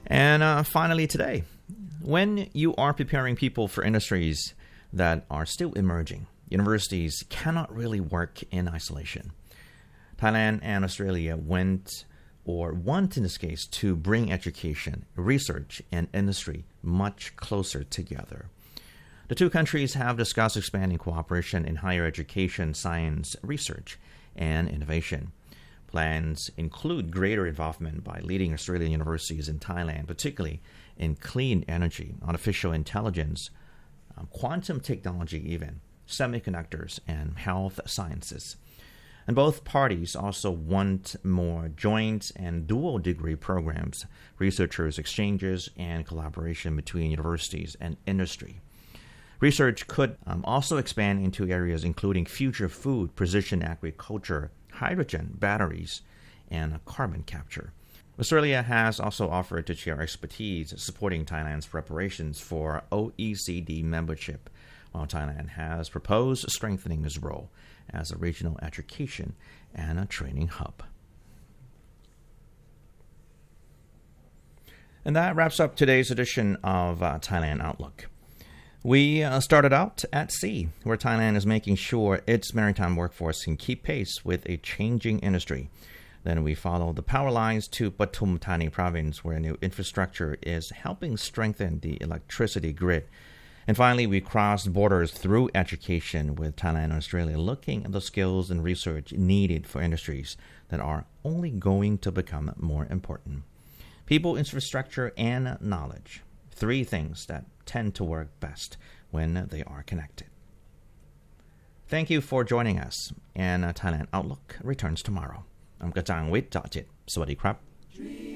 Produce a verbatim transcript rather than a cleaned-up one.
And uh, finally today, when you are preparing people for industries that are still emerging, universities cannot really work in isolation. Thailand and Australia went, or want in this case, to bring education, research, and industry much closer together. The two countries have discussed expanding cooperation in higher education, science, research, and innovation. Plans include greater involvement by leading Australian universities in Thailand, particularly in clean energy, artificial intelligence, um, quantum technology even, semiconductors, and health sciences. And both parties also want more joint and dual degree programs, researchers' exchanges, and collaboration between universities and industry. Research could um, also expand into areas including future food, precision agriculture, hydrogen, batteries, and carbon capture. Australia has also offered to share expertise supporting Thailand's preparations for O E C D membership, while Thailand has proposed strengthening its role as a regional education and a training hub. And that wraps up today's edition of uh, Thailand Outlook. We uh, started out at sea, where Thailand is making sure its maritime workforce can keep pace with a changing industry. Then we followed the power lines to Pathum Thani province, where new infrastructure is helping strengthen the electricity grid. And finally, we crossed borders through education, with Thailand and Australia looking at the skills and research needed for industries that are only going to become more important. People, infrastructure, and knowledge. Three things that tend to work best when they are connected. Thank you for joining us, and uh, Thailand Outlook returns tomorrow. I'm Kajang Wit เจาะ เจ็ด สวัสดีครับ